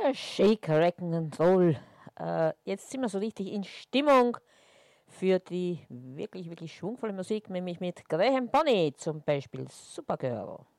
Shake, Rock'n'Roll. Jetzt sind wir so richtig in Stimmung für die wirklich, wirklich schwungvolle Musik, nämlich mit Graham Bonnet zum Beispiel Supergirl.